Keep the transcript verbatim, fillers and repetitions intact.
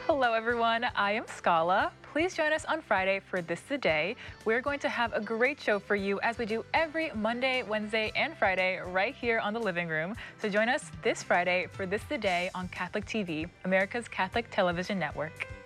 Hello, everyone. I am Scala. Please join us on Friday for This the Day. We're going to have a great show for you as we do every Monday, Wednesday, and Friday right here on The Living Room. So join us this Friday for This the Day on Catholic T V, America's Catholic Television Network.